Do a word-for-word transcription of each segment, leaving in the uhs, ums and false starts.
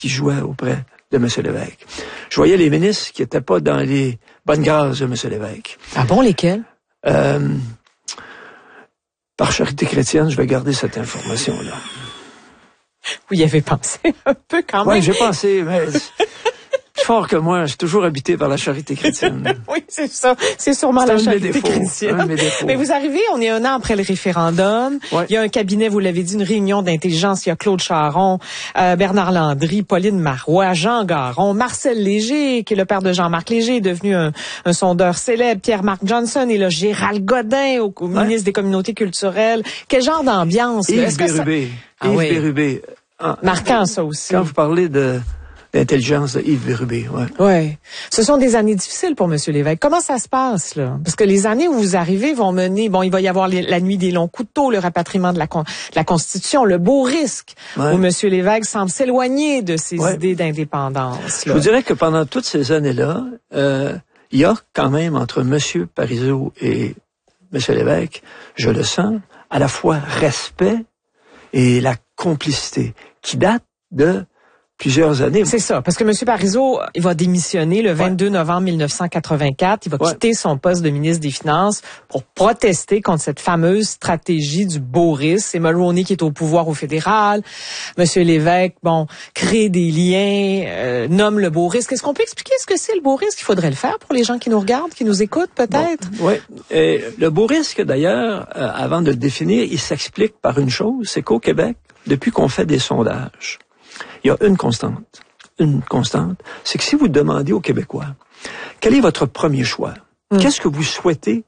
qui jouaient auprès de M. Lévesque. Je voyais les ministres qui n'étaient pas dans les bonnes grâces de M. Lévesque. Ah bon, lesquels? Euh, par charité chrétienne, je vais garder cette information-là. Vous y avez pensé un peu quand même. Oui, j'ai pensé, mais plus fort que moi, j'ai toujours habité par la charité chrétienne. Oui, c'est ça. C'est sûrement la charité chrétienne. Mais vous arrivez, on est un an après le référendum. Ouais. Il y a un cabinet, vous l'avez dit, une réunion d'intelligence. Il y a Claude Charron, euh, Bernard Landry, Pauline Marois, Jean Garon, Marcel Léger, qui est le père de Jean-Marc Léger, devenu un, un sondeur célèbre. Pierre-Marc Johnson et là, Gérald Godin, au, au ouais. ministre des Communautés culturelles. Quel genre d'ambiance? Yves Bérubé. Ça... Ah, Yves oui. Bérubé. Ah, marquant, ça aussi. Quand vous parlez de l'intelligence de Yves Bérubé, ouais. Ouais. Ce sont des années difficiles pour M. Lévesque. Comment ça se passe, là? Parce que les années où vous arrivez vont mener, bon, il va y avoir les, la nuit des longs couteaux, le rapatriement de la, con, de la Constitution, le beau risque, ouais. où M. Lévesque semble s'éloigner de ses ouais. idées d'indépendance. Je vous dirais que pendant toutes ces années-là, euh, il y a quand même entre M. Parizeau et M. Lévesque, je le sens, à la fois respect et la complicité, qui date de plusieurs années. C'est ça, parce que M. Parizeau, il va démissionner le vingt-deux ouais. novembre mille neuf cent quatre-vingt-quatre. Il va ouais. quitter son poste de ministre des Finances pour protester contre cette fameuse stratégie du Boris. C'est Mulroney qui est au pouvoir au fédéral. M. Lévesque, bon, crée des liens, euh, nomme le Boris. Qu'est-ce qu'on peut expliquer ce que c'est le Boris? Qu'il faudrait le faire pour les gens qui nous regardent, qui nous écoutent peut-être? Bon, oui. Et le Boris, d'ailleurs, euh, avant de le définir, il s'explique par une chose, c'est qu'au Québec, depuis qu'on fait des sondages, il y a une constante. Une constante, c'est que si vous demandez aux Québécois, quel est votre premier choix? Mmh. Qu'est-ce que vous souhaitez?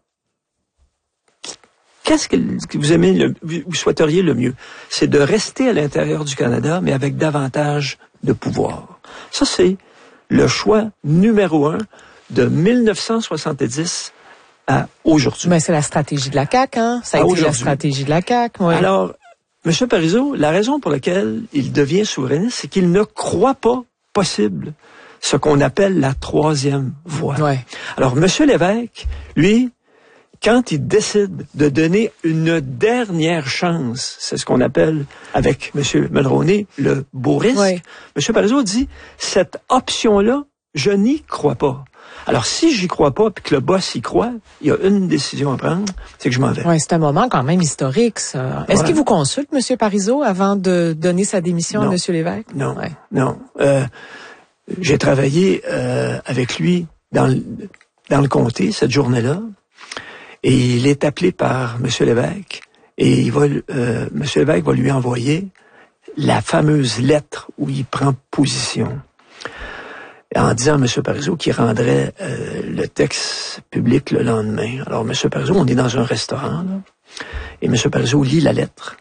Qu'est-ce que vous aimez, le, vous souhaiteriez le mieux? C'est de rester à l'intérieur du Canada, mais avec davantage de pouvoir. Ça, c'est le choix numéro un de mille neuf cent soixante-dix à aujourd'hui. Mais c'est la stratégie de la C A Q, hein? Ça a été la stratégie de la C A Q, oui. Alors, M. Parizeau, la raison pour laquelle il devient souverainiste, c'est qu'il ne croit pas possible ce qu'on appelle la troisième voie. Ouais. Alors, M. Lévesque, lui, quand il décide de donner une dernière chance, c'est ce qu'on appelle avec M. Mulroney le beau risque, ouais. M. Parizeau dit, cette option-là, je n'y crois pas. Alors, si j'y crois pas, puis que le boss y croit, il y a une décision à prendre, c'est que je m'en vais. Oui, c'est un moment quand même historique, ça. Est-ce voilà. qu'il vous consulte, M. Parizeau, avant de donner sa démission non. à M. Lévesque? Non, ouais. non. Euh, j'ai travaillé euh, avec lui dans le, dans le comté cette journée-là, et il est appelé par M. Lévesque, et il va, euh, M. Lévesque va lui envoyer la fameuse lettre où il prend position, en disant à M. Parizeau qu'il rendrait euh, le texte public le lendemain. Alors, M. Parizeau, on est dans un restaurant, là, et M. Parizeau lit la lettre.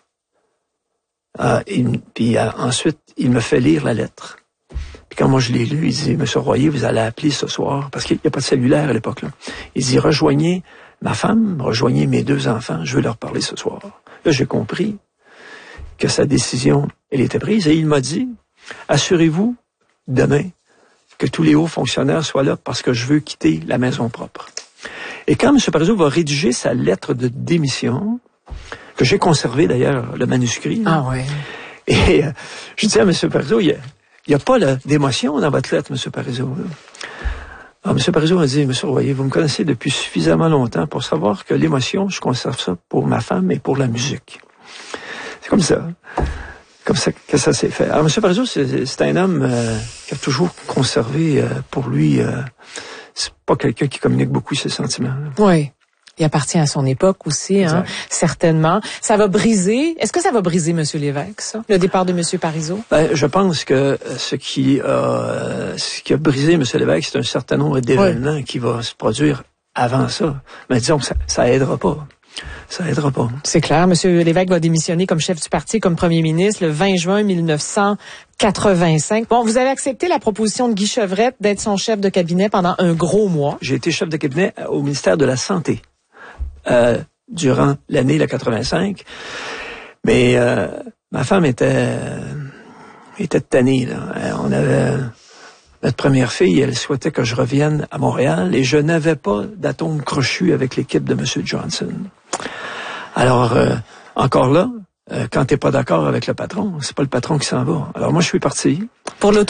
Euh, et, puis euh, ensuite, il me fait lire la lettre. Puis quand moi je l'ai lu, il dit, M. Royer, vous allez appeler ce soir, parce qu'il n'y a pas de cellulaire à l'époque, là. Il dit, rejoignez ma femme, rejoignez mes deux enfants, je veux leur parler ce soir. Là, j'ai compris que sa décision, elle était prise, et il m'a dit, assurez-vous, demain, que tous les hauts fonctionnaires soient là parce que je veux quitter la maison propre. Et quand M. Parizeau va rédiger sa lettre de démission, que j'ai conservé d'ailleurs, le manuscrit. Ah ouais. Et euh, je dis à M. Parizeau, il n'y a, a pas là, d'émotion dans votre lettre, M. Parizeau. Là. Alors, M. Parizeau a dit, M. Royer, vous me connaissez depuis suffisamment longtemps pour savoir que l'émotion, je conserve ça pour ma femme et pour la musique. C'est comme ça. Comme ça que ça s'est fait. Alors, M. Parizeau, c'est, c'est un homme euh, qui a toujours conservé euh, pour lui, euh, c'est pas quelqu'un qui communique beaucoup ses sentiments. Là. Oui. Il appartient à son époque aussi, hein, certainement. Ça va briser, est-ce que ça va briser M. Lévesque, ça, le départ de M. Parizeau? Ben, je pense que ce qui, euh, ce qui a brisé M. Lévesque, c'est un certain nombre d'événements oui. qui vont se produire avant ça. Mais disons que ça, ça aidera pas. Ça aidera pas. C'est clair. M. Lévesque va démissionner comme chef du parti, comme premier ministre, le vingt juin mille neuf cent quatre-vingt-cinq. Bon, vous avez accepté la proposition de Guy Chevrette d'être son chef de cabinet pendant un gros mois. J'ai été chef de cabinet au ministère de la Santé euh, durant l'année la quatre-vingt-cinq. Mais euh, ma femme était euh, était tannée, là. On avait notre première fille, elle souhaitait que je revienne à Montréal et je n'avais pas d'atome crochu avec l'équipe de M. Johnson. Alors, euh, encore là, euh, quand t'es pas d'accord avec le patron, c'est pas le patron qui s'en va. Alors moi, je suis parti. Pour l'auto